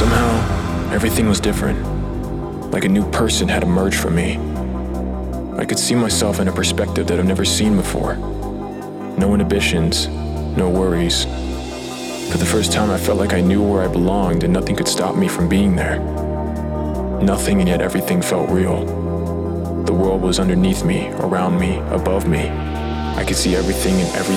Somehow, everything was different. Like a new person had emerged from me. I could see myself in a perspective that I've never seen before. No inhibitions, no worries. For the first time, I felt like I knew where I belonged and nothing could stop me from being there. Nothing, and yet everything felt real. The world was underneath me, around me, above me. I could see everything and everything